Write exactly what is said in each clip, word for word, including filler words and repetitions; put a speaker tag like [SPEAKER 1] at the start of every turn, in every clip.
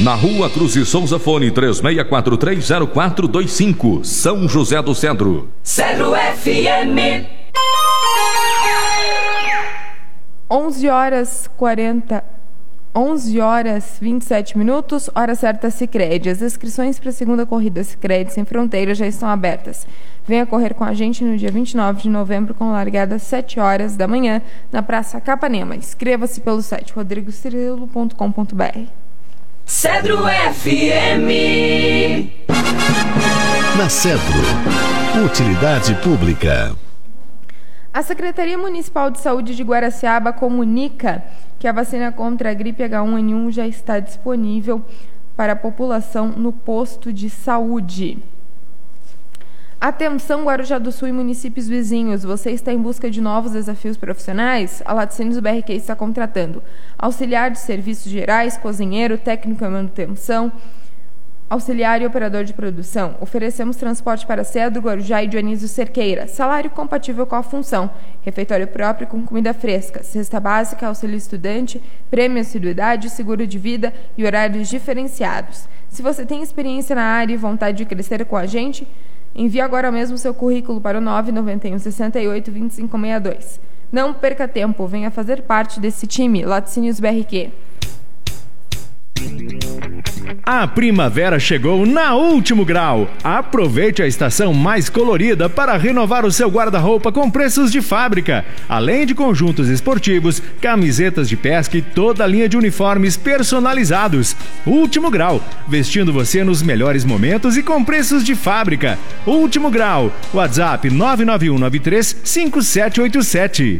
[SPEAKER 1] Na Rua Cruz e Souza, fone três seis quatro três zero quatro dois cinco, São José do Cedro.
[SPEAKER 2] Cedro F M.
[SPEAKER 3] onze horas quarenta, onze horas vinte e sete minutos, hora certa Sicredi. As inscrições para a segunda corrida Sicredi Sem Fronteiras já estão abertas. Venha correr com a gente no dia vinte e nove de novembro, com largada às sete horas da manhã, na Praça Capanema. Inscreva-se pelo site rodrigo cirilo ponto com ponto b r.
[SPEAKER 2] Cedro F M.
[SPEAKER 4] Na Cedro, utilidade pública.
[SPEAKER 3] A Secretaria Municipal de Saúde de Guaraciaba comunica que a vacina contra a gripe H um N um já está disponível para a população no posto de saúde. Atenção, Guarujá do Sul e municípios vizinhos, você está em busca de novos desafios profissionais? A Laticínios B R Q está contratando auxiliar de serviços gerais, cozinheiro, técnico em manutenção, auxiliar e operador de produção. Oferecemos transporte para Cedro, Guarujá e Dionísio Cerqueira. Salário compatível com a função. Refeitório próprio com comida fresca. Cesta básica, auxílio estudante, prêmio assiduidade, seguro de vida e horários diferenciados. Se você tem experiência na área e vontade de crescer com a gente, envie agora mesmo seu currículo para o nove nove um, seis oito, dois cinco seis dois. Não perca tempo, venha fazer parte desse time. Laticínios B R Q.
[SPEAKER 5] A primavera chegou na Último Grau. Aproveite a estação mais colorida para renovar o seu guarda-roupa com preços de fábrica. Além de conjuntos esportivos, camisetas de pesca e toda a linha de uniformes personalizados. Último Grau, vestindo você nos melhores momentos e com preços de fábrica. Último Grau, WhatsApp nove nove um nove três cinco sete oito sete.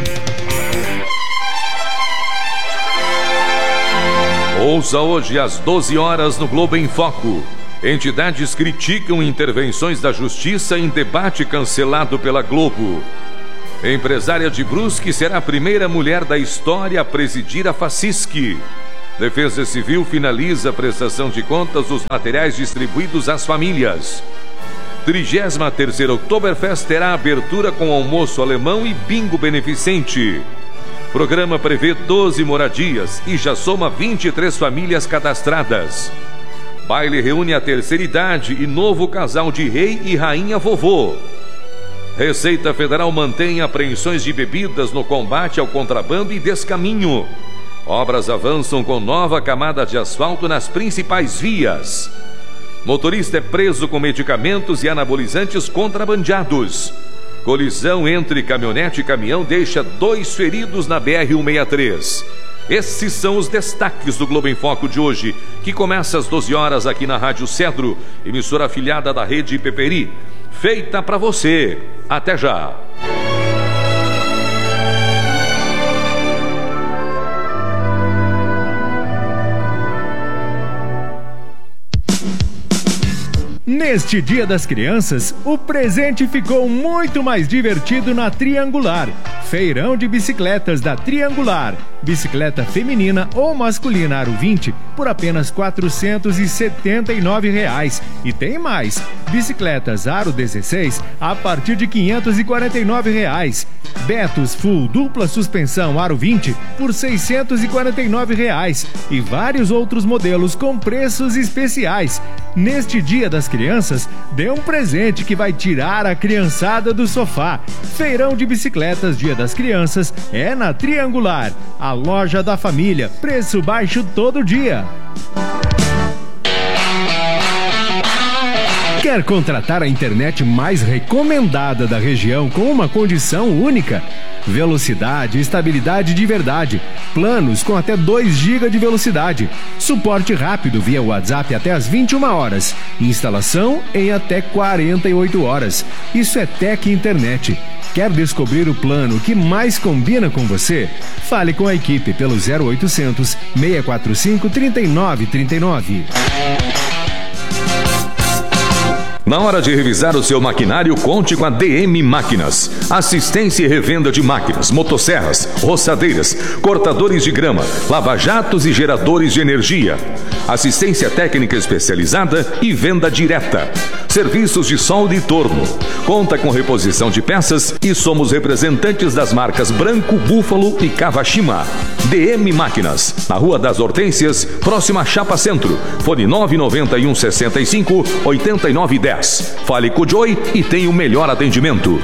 [SPEAKER 1] Ouça hoje às doze horas no Globo em Foco. Entidades criticam intervenções da Justiça em debate cancelado pela Globo. Empresária de Brusque será a primeira mulher da história a presidir a Facisc. Defesa Civil finaliza a prestação de contas dos materiais distribuídos às famílias. trigésima terceira Oktoberfest terá abertura com almoço alemão e bingo beneficente. Programa prevê doze moradias e já soma vinte e três famílias cadastradas. Baile reúne a terceira idade e novo casal de rei e rainha vovô. Receita Federal mantém apreensões de bebidas no combate ao contrabando e descaminho. Obras avançam com nova camada de asfalto nas principais vias. Motorista é preso com medicamentos e anabolizantes contrabandeados. Colisão entre caminhonete e caminhão deixa dois feridos na B R cento e sessenta e três. Esses são os destaques do Globo em Foco de hoje, que começa às doze horas aqui na Rádio Cedro, emissora afiliada da Rede Peperi. Feita para você. Até já.
[SPEAKER 5] Neste Dia das Crianças, o presente ficou muito mais divertido na Triangular. Feirão de bicicletas da Triangular. Bicicleta feminina ou masculina aro vinte por apenas quatrocentos e setenta e nove reais. E tem mais. Bicicletas aro dezesseis a partir de quinhentos e quarenta e nove reais. Betos Full dupla suspensão aro vinte por seiscentos e quarenta e nove reais. E vários outros modelos com preços especiais. Neste Dia das Crianças, dê um presente que vai tirar a criançada do sofá. Feirão de bicicletas Dia das Crianças é na Triangular, a loja da família. Preço baixo todo dia. Quer contratar a internet mais recomendada da região com uma condição única? Velocidade e estabilidade de verdade. Planos com até dois gigas de velocidade. Suporte rápido via WhatsApp até às vinte e uma horas. Instalação em até quarenta e oito horas. Isso é Tec Internet. Quer descobrir o plano que mais combina com você? Fale com a equipe pelo zero oitocentos, seis quatro cinco, três nove três nove.
[SPEAKER 1] Na hora de revisar o seu maquinário, conte com a D M Máquinas. Assistência e revenda de máquinas, motosserras, roçadeiras, cortadores de grama, lava-jatos e geradores de energia. Assistência técnica especializada e venda direta. Serviços de solda e torno. Conta com reposição de peças e somos representantes das marcas Branco, Búfalo e Kawashima. D M Máquinas, na Rua das Hortênsias, próxima à Chapa Centro. Fone nove nove um, seis cinco, oito nove um zero. Fale com o Joy e tenha o melhor atendimento.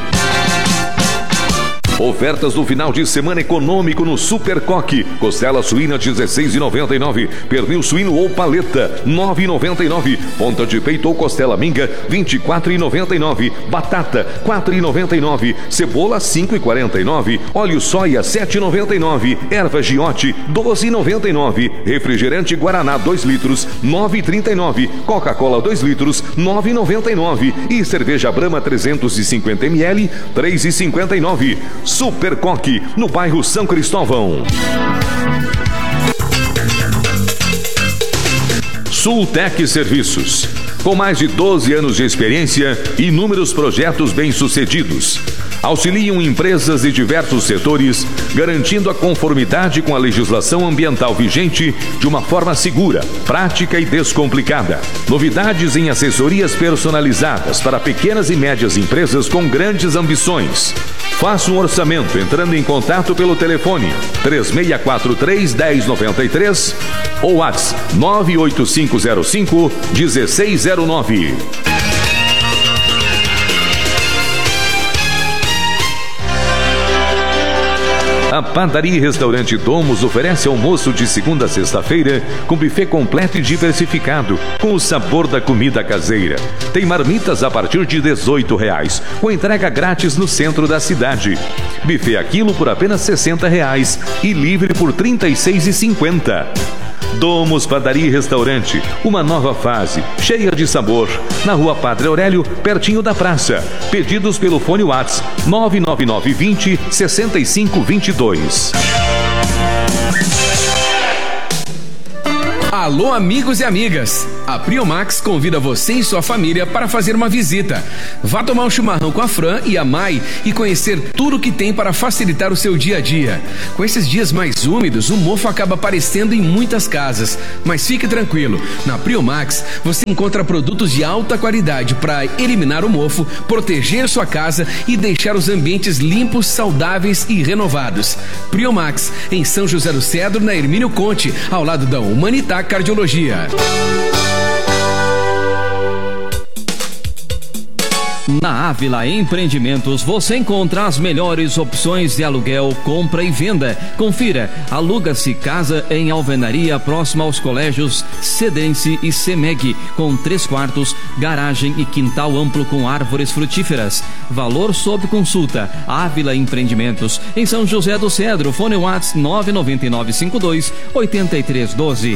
[SPEAKER 1] Ofertas do final de semana econômico no Super Coque. Costela suína dezesseis reais e noventa e nove centavos. Pernil suíno ou paleta nove reais e noventa e nove centavos. Ponta de peito ou costela minga vinte e quatro reais e noventa e nove centavos. Batata quatro reais e noventa e nove centavos. Cebola cinco reais e quarenta e nove centavos. Óleo soia sete reais e noventa e nove centavos. Erva giote doze reais e noventa e nove centavos. Refrigerante Guaraná dois litros nove reais e trinta e nove centavos. Coca-Cola dois litros nove reais e noventa e nove centavos. E cerveja Brahma trezentos e cinquenta mililitros três reais e cinquenta e nove centavos. Super Coque, no bairro São Cristóvão. Sultec Serviços. Com mais de doze anos de experiência e inúmeros projetos bem-sucedidos. Auxiliam empresas de diversos setores, garantindo a conformidade com a legislação ambiental vigente de uma forma segura, prática e descomplicada. Novidades em assessorias personalizadas para pequenas e médias empresas com grandes ambições. Faça um orçamento entrando em contato pelo telefone três seis quatro três, um zero nove três ou WhatsApp nove oito cinco zero cinco, um seis zero nove. A Padaria e Restaurante Domus oferece almoço de segunda a sexta-feira com buffet completo e diversificado, com o sabor da comida caseira. Tem marmitas a partir de dezoito reais, com entrega grátis no centro da cidade. Buffet a quilo por apenas sessenta reais e livre por trinta e seis reais e cinquenta centavos. Domus Padaria e Restaurante, uma nova fase, cheia de sabor. Na Rua Padre Aurélio, pertinho da praça. Pedidos pelo fone WhatsApp nove nove nove vinte, sessenta e cinco vinte e dois.
[SPEAKER 6] Alô, amigos e amigas! A Priomax convida você e sua família para fazer uma visita. Vá tomar um chimarrão com a Fran e a Mai e conhecer tudo que tem para facilitar o seu dia a dia. Com esses dias mais úmidos, o mofo acaba aparecendo em muitas casas. Mas fique tranquilo, na Priomax você encontra produtos de alta qualidade para eliminar o mofo, proteger sua casa e deixar os ambientes limpos, saudáveis e renovados. Priomax, em São José do Cedro, na Hermínio Conte, ao lado da Humanitac Cardiologia.
[SPEAKER 7] Na Ávila Empreendimentos você encontra as melhores opções de aluguel, compra e venda. Confira, aluga-se casa em alvenaria próxima aos colégios Cedense e Semeg, com três quartos, garagem e quintal amplo com árvores frutíferas. Valor sob consulta. Ávila Empreendimentos, em São José do Cedro. Fone WhatsApp nove nove nove cinco dois, oito três um dois.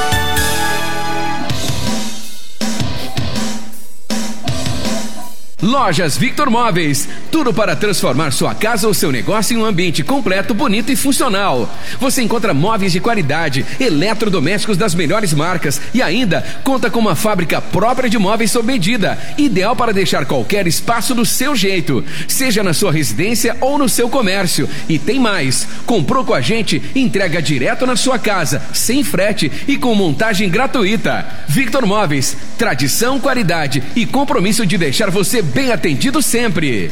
[SPEAKER 6] Lojas Victor Móveis, tudo para transformar sua casa ou seu negócio em um ambiente completo, bonito e funcional. Você encontra móveis de qualidade, eletrodomésticos das melhores marcas e ainda conta com uma fábrica própria de móveis sob medida, ideal para deixar qualquer espaço do seu jeito, seja na sua residência ou no seu comércio. E tem mais, comprou com a gente, entrega direto na sua casa, sem frete e com montagem gratuita. Victor Móveis, tradição, qualidade e compromisso de deixar você bem atendido sempre.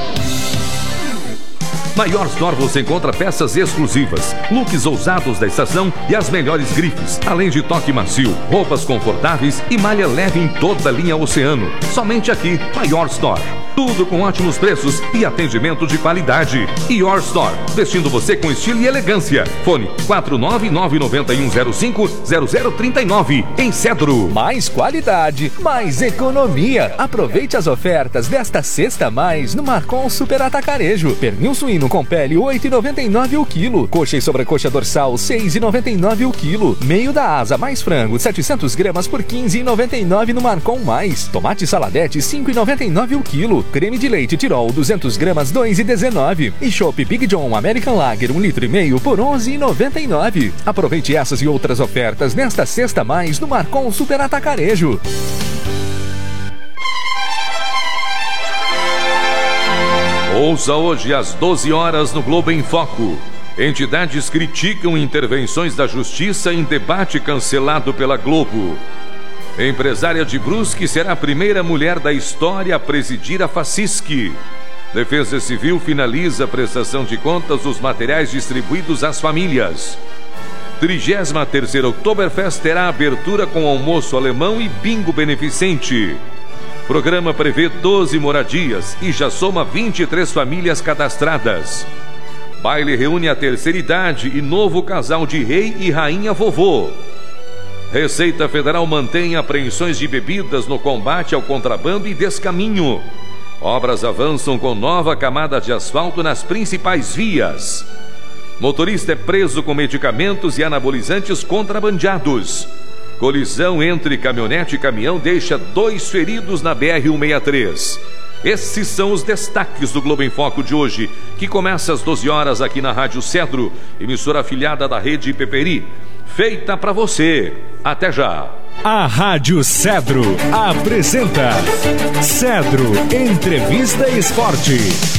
[SPEAKER 1] Na Your Store você encontra peças exclusivas, looks ousados da estação e as melhores grifes, além de toque macio, roupas confortáveis e malha leve em toda a linha Oceano. Somente aqui na Your Store. Tudo com ótimos preços e atendimento de qualidade. Your Store, vestindo você com estilo e elegância. Fone quatro nove nove nove um zero cinco zero zero três nove, em Cedro.
[SPEAKER 8] Mais qualidade, mais economia. Aproveite as ofertas desta sexta a mais no Marcon Super Atacarejo. Pernil suíno com pele oito reais e noventa e nove o quilo. Coxa e sobrecoxa dorsal seis reais e noventa e nove o quilo. Meio da asa mais frango setecentos gramas por quinze reais e noventa e nove no Marcon Mais. Tomate saladete cinco reais e noventa e nove o quilo. Creme de leite Tirol duzentas gramas dois reais e dezenove. E chopp Big John American Lager um litro e meio por onze reais e noventa e nove. Aproveite essas e outras ofertas nesta sexta a mais no Marcon Super Atacarejo.
[SPEAKER 1] Ouça hoje às doze horas no Globo em Foco. Entidades criticam intervenções da Justiça em debate cancelado pela Globo. Empresária de Brusque será a primeira mulher da história a presidir a FACISC. Defesa Civil finaliza a prestação de contas dos materiais distribuídos às famílias. trigésima terceira Oktoberfest terá abertura com almoço alemão e bingo beneficente. Programa prevê doze moradias e já soma vinte e três famílias cadastradas. Baile reúne a terceira idade e novo casal de rei e rainha vovô. Receita Federal mantém apreensões de bebidas no combate ao contrabando e descaminho. Obras avançam com nova camada de asfalto nas principais vias. Motorista é preso com medicamentos e anabolizantes contrabandeados. Colisão entre caminhonete e caminhão deixa dois feridos na B R cento e sessenta e três. Esses são os destaques do Globo em Foco de hoje, que começa às doze horas aqui na Rádio Cedro, emissora afiliada da Rede Peperi. Feita para você. Até já.
[SPEAKER 5] A Rádio Cedro apresenta Cedro Entrevista Esporte.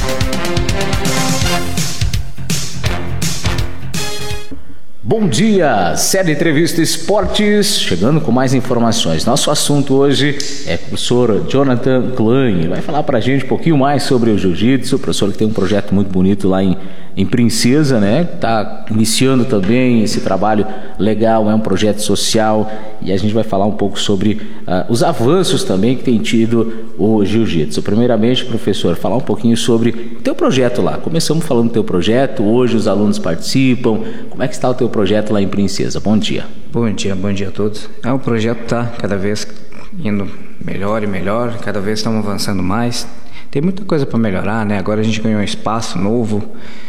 [SPEAKER 9] Bom dia, Cedro Entrevista Esportes, chegando com mais informações. Nosso assunto hoje é o professor Jonathan Klein, vai falar pra gente um pouquinho mais sobre o jiu-jitsu, o professor que tem um projeto muito bonito lá em, em Princesa, né? Tá iniciando também esse trabalho legal, é um projeto social, e a gente vai falar um pouco sobre uh, os avanços também que tem tido o jiu-jitsu. Primeiramente, professor, falar um pouquinho sobre o teu projeto lá. Começamos falando do teu projeto, hoje os alunos participam, como é que está o teu projeto lá em Princesa? Bom dia.
[SPEAKER 10] Bom dia, bom dia a todos. É, o projeto está cada vez indo melhor e melhor, cada vez estamos avançando mais. Tem muita coisa para melhorar, né? Agora a gente ganhou um espaço novo,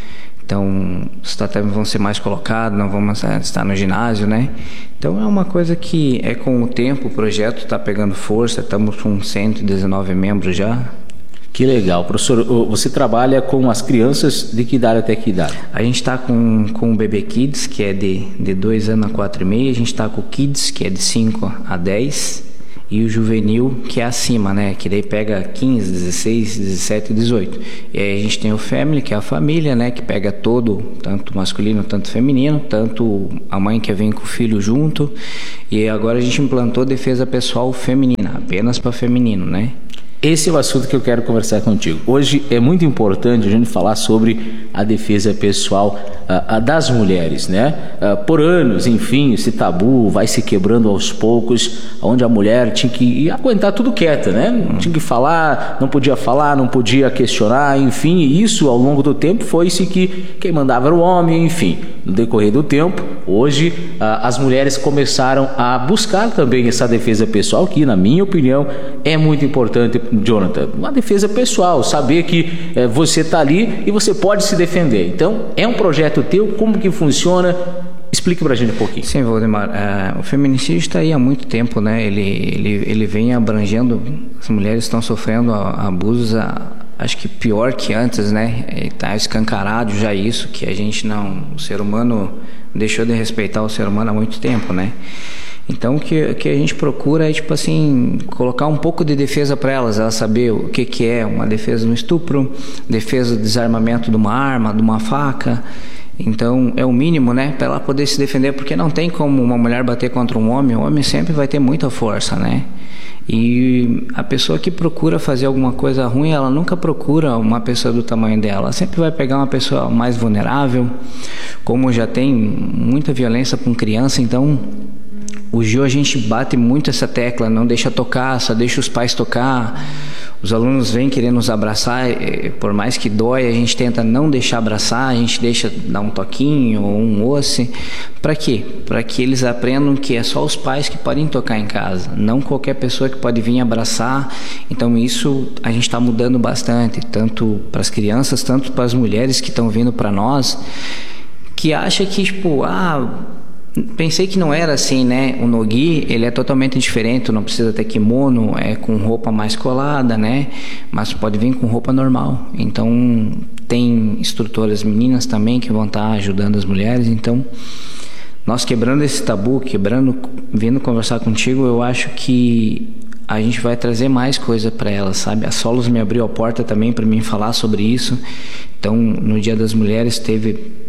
[SPEAKER 10] então os tatames vão ser mais colocados, não vamos estar no ginásio, né? Então é uma coisa que é com o tempo, o projeto está pegando força, estamos com cento e dezenove membros já.
[SPEAKER 9] Que legal. Professor, você trabalha com as crianças de que idade até que idade?
[SPEAKER 10] A gente está com, com o Bebê Kids, que é de, de dois anos a quatro e meio. A gente está com o Kids, que é de cinco a dez. E o Juvenil, que é acima, né? Que daí pega quinze, dezesseis, dezessete e dezoito. E aí a gente tem o Family, que é a família, né? Que pega todo, tanto masculino, tanto feminino. Tanto a mãe que vem com o filho junto. E agora a gente implantou defesa pessoal feminina, apenas para feminino, né?
[SPEAKER 9] Esse é o assunto que eu quero conversar contigo. Hoje é muito importante a gente falar sobre a defesa pessoal uh, das mulheres, né? Uh, por anos, enfim, esse tabu vai se quebrando aos poucos, onde a mulher tinha que aguentar tudo quieta, né? Não tinha que falar, não podia falar, não podia questionar, enfim, e isso ao longo do tempo foi-se que quem mandava era o homem, enfim. No decorrer do tempo, hoje uh, as mulheres começaram a buscar também essa defesa pessoal, que na minha opinião é muito importante, Jonathan, uma defesa pessoal, saber que eh, você está ali e você pode se defender. Então, é um projeto teu, como que funciona? Explique pra gente um pouquinho.
[SPEAKER 10] Sim, Valdemar, uh, o feminicídio está aí há muito tempo, né? Ele, ele, ele vem abrangendo, as mulheres estão sofrendo abusos, a, acho que pior que antes, né? Está escancarado já isso, que a gente não, o ser humano deixou de respeitar o ser humano há muito tempo, né? Então o que, que a gente procura é, tipo assim, colocar um pouco de defesa para elas, elas saber o que, que é uma defesa no estupro, defesa do desarmamento de uma arma, de uma faca. Então é o mínimo, né, para ela poder se defender, porque não tem como uma mulher bater contra um homem, o homem sempre vai ter muita força, né? E a pessoa que procura fazer alguma coisa ruim, ela nunca procura uma pessoa do tamanho dela, ela sempre vai pegar uma pessoa mais vulnerável, como já tem muita violência com criança, então o Gil a gente bate muito essa tecla, não deixa tocar, só deixa os pais tocar. Os alunos vêm querendo nos abraçar, por mais que dói, a gente tenta não deixar abraçar, a gente deixa dar um toquinho ou um osse. Para quê? Para que eles aprendam que é só os pais que podem tocar em casa, não qualquer pessoa que pode vir abraçar. Então isso a gente está mudando bastante, tanto para as crianças, tanto para as mulheres que estão vindo para nós, que acham que, tipo, ah... pensei que não era assim, né? O no-gi, ele é totalmente diferente, não precisa ter kimono, é com roupa mais colada, né? Mas pode vir com roupa normal. Então, tem instrutoras meninas também que vão estar ajudando as mulheres. Então, nós quebrando esse tabu, quebrando, vindo conversar contigo, eu acho que a gente vai trazer mais coisa para elas, sabe? A Solos me abriu a porta também para mim falar sobre isso. Então, no Dia das Mulheres teve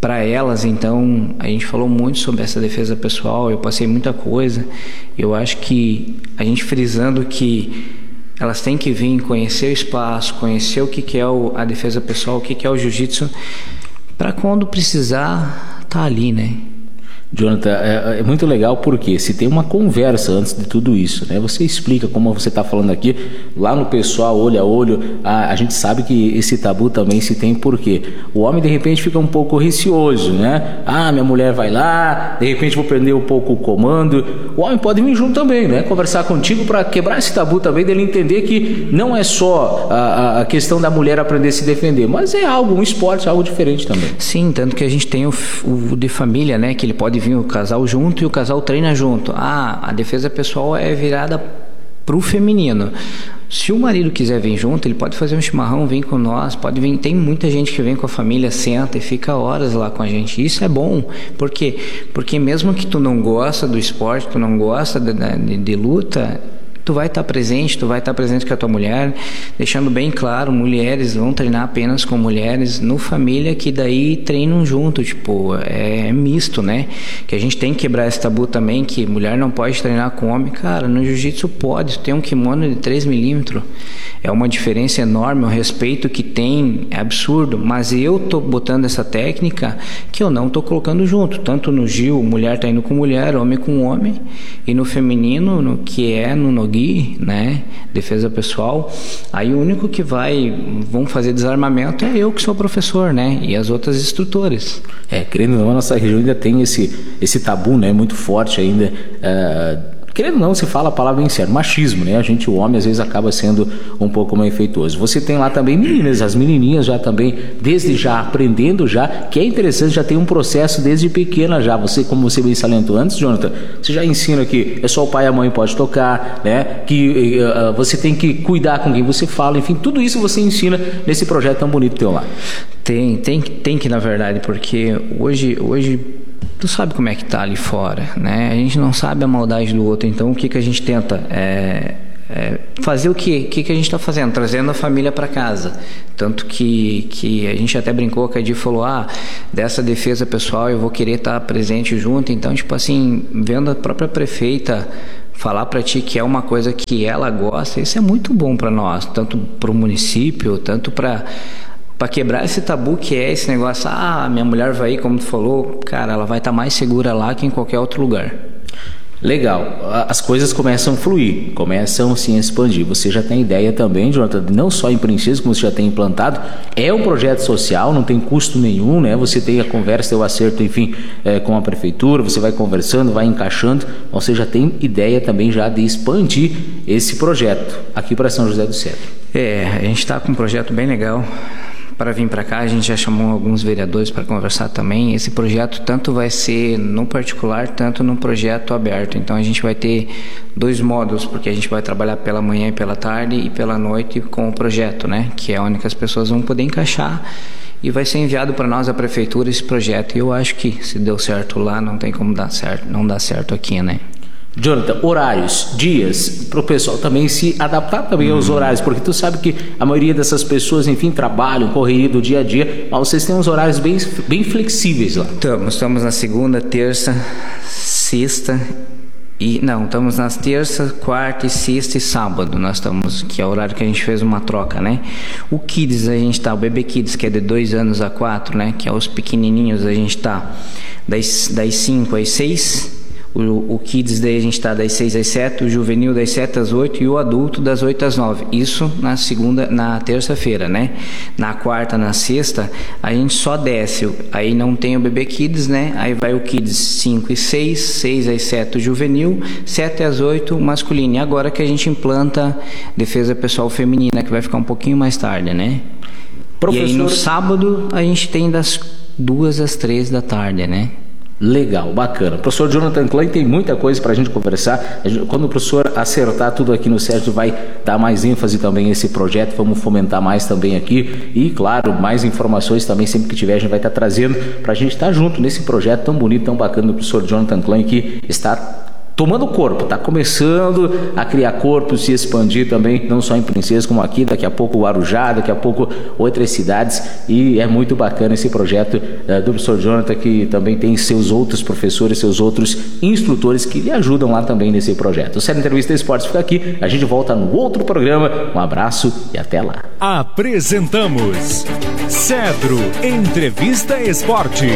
[SPEAKER 10] para elas, então, a gente falou muito sobre essa defesa pessoal, eu passei muita coisa. Eu acho que a gente frisando que elas têm que vir conhecer o espaço, conhecer o que, que é o, a defesa pessoal, o que, que é o jiu-jitsu, para quando precisar, tá ali, né?
[SPEAKER 9] Jonathan, é, é muito legal porque se tem uma conversa antes de tudo isso, né? Você explica como você está falando aqui, lá no pessoal, olho a olho, a, a gente sabe que esse tabu também se tem porque o homem de repente fica um pouco receoso, né? Ah, minha mulher vai lá, de repente vou perder um pouco o comando. O homem pode vir junto também, né? Conversar contigo para quebrar esse tabu também, dele entender que não é só a, a questão da mulher aprender a se defender, mas é algo, um esporte, algo diferente também.
[SPEAKER 10] Sim, tanto que a gente tem o, o de família, né? Que ele pode vir o casal junto e o casal treina junto. Ah, a defesa pessoal é virada pro feminino. Se o marido quiser vir junto, ele pode fazer um chimarrão, vir com nós, pode vir. Tem muita gente que vem com a família, senta e fica horas lá com a gente. Isso é bom. Por quê? Porque mesmo que tu não gosta do esporte, tu não gosta de, de, de luta, tu vai estar presente, tu vai estar presente com a tua mulher, deixando bem claro, mulheres vão treinar apenas com mulheres no família, que daí treinam junto, tipo, é, é misto, né? Que a gente tem que quebrar esse tabu também, que mulher não pode treinar com homem. Cara, no jiu-jitsu pode, tu tem um kimono de três milímetros, é uma diferença enorme, o respeito que tem é absurdo, mas eu tô botando essa técnica que eu não tô colocando junto, tanto no Gil, mulher tá indo com mulher, homem com homem, e no feminino, no que é no no né, defesa pessoal, aí o único que vai, vão fazer desarmamento é eu que sou professor, né, e as outras instrutores.
[SPEAKER 9] É, querendo ou não, a nossa região ainda tem esse, esse tabu, né, muito forte ainda, uh... querendo ou não, se fala a palavra em sério, machismo, né? A gente, o homem, às vezes acaba sendo um pouco mais efeituoso. Você tem lá também meninas, as menininhas já também, desde já, aprendendo já, que é interessante, já tem um processo desde pequena já. Você, como você bem salientou antes, Jonathan, você já ensina que é só o pai e a mãe pode tocar, né? Que uh, você tem que cuidar com quem você fala, enfim, tudo isso você ensina nesse projeto tão bonito teu lá.
[SPEAKER 10] Tem, tem, tem que, na verdade, porque hoje... hoje tu sabe como é que tá ali fora, né? A gente não sabe a maldade do outro, então o que que a gente tenta é, é fazer o que? O que que a gente está fazendo? Trazendo a família para casa. Tanto que, que a gente até brincou, que a Edi falou, ah, dessa defesa pessoal eu vou querer estar presente junto. Então, tipo assim, vendo a própria prefeita falar para ti que é uma coisa que ela gosta, isso é muito bom para nós, tanto para o município, tanto para para quebrar esse tabu que é esse negócio, ah, minha mulher vai ir, como tu falou, cara, ela vai estar tá mais segura lá que em qualquer outro lugar.
[SPEAKER 9] Legal, as coisas começam a fluir, começam a se expandir. Você já tem ideia também, Jonathan, não só em Princesa, como você já tem implantado, é um projeto social, não tem custo nenhum, né? Você tem a conversa, o acerto, enfim, é, com a prefeitura, você vai conversando, vai encaixando, você já tem ideia também já de expandir esse projeto aqui para São José do Cedro.
[SPEAKER 10] É, a gente está com um projeto bem legal para vir para cá, a gente já chamou alguns vereadores para conversar também. Esse projeto tanto vai ser no particular, tanto no projeto aberto. Então a gente vai ter dois módulos, porque a gente vai trabalhar pela manhã e pela tarde e pela noite com o projeto, né? Que é onde as pessoas vão poder encaixar e vai ser enviado para nós, a prefeitura, esse projeto. E eu acho que se deu certo lá, não tem como dar certo, não dar certo aqui, né?
[SPEAKER 9] Jonathan, horários, dias, para o pessoal também se adaptar também aos horários, porque tu sabe que a maioria dessas pessoas, enfim, trabalham, correria do dia a dia, mas vocês têm uns horários bem, bem flexíveis lá.
[SPEAKER 10] Estamos, estamos na segunda, terça, sexta e... Não, estamos nas terça, quarta e sexta e sábado, nós estamos, que é o horário que a gente fez uma troca, né? O Kids, a gente tá, o Bebê Kids, que é de dois anos a quatro, né? Que é os pequenininhos, a gente tá das, das cinco às seis. O, o Kids daí a gente está das seis às sete, o Juvenil das sete às oito e o Adulto das oito às nove. Isso na segunda, na terça-feira, né? Na quarta, na sexta, a gente só desce. Aí não tem o Bebê Kids, né? Aí vai o Kids cinco e seis, seis às sete o Juvenil, sete às oito o masculino. E agora que a gente implanta defesa pessoal feminina, que vai ficar um pouquinho mais tarde, né? Professor... E aí no sábado a gente tem das duas às três da tarde, né?
[SPEAKER 9] Legal, bacana. O professor Jonathan Klein tem muita coisa para a gente conversar. Quando o professor acertar tudo aqui no Sérgio, vai dar mais ênfase também a esse projeto. Vamos fomentar mais também aqui. E, claro, mais informações também, sempre que tiver, a gente vai estar trazendo para a gente estar junto nesse projeto tão bonito, tão bacana do professor Jonathan Klein, que está tomando corpo, está começando a criar corpo, se expandir também, não só em Princesa como aqui, daqui a pouco Guarujá, daqui a pouco outras cidades, e é muito bacana esse projeto uh, do professor Jonathan, que também tem seus outros professores, seus outros instrutores que lhe ajudam lá também nesse projeto. O Série Entrevista Esportes fica aqui, a gente volta no outro programa, um abraço e até lá.
[SPEAKER 5] Apresentamos Cedro Entrevista Esporte.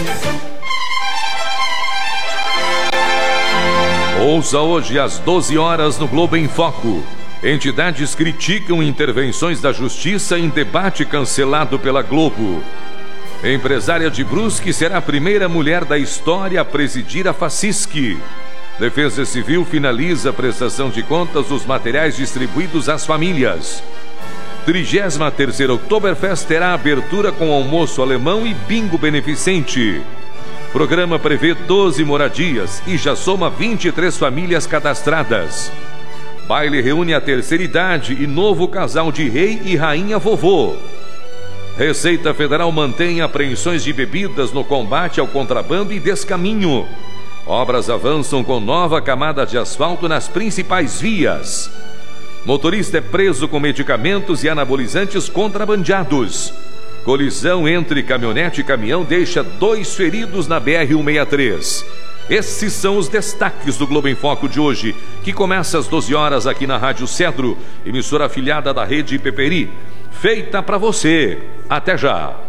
[SPEAKER 1] Ouça hoje às doze horas no Globo em Foco. Entidades criticam intervenções da Justiça em debate cancelado pela Globo. Empresária de Brusque será a primeira mulher da história a presidir a Facisc. Defesa Civil finaliza a prestação de contas dos materiais distribuídos às famílias. trigésima terceira Oktoberfest terá abertura com almoço alemão e bingo beneficente. Programa prevê doze moradias e já soma vinte e três famílias cadastradas. Baile reúne a terceira idade e novo casal de rei e rainha vovô. Receita Federal mantém apreensões de bebidas no combate ao contrabando e descaminho. Obras avançam com nova camada de asfalto nas principais vias. Motorista é preso com medicamentos e anabolizantes contrabandeados. Colisão entre caminhonete e caminhão deixa dois feridos na B R cento e sessenta e três. Esses são os destaques do Globo em Foco de hoje, que começa às doze horas aqui na Rádio Cedro, emissora afiliada da Rede Peperi. Feita para você. Até já.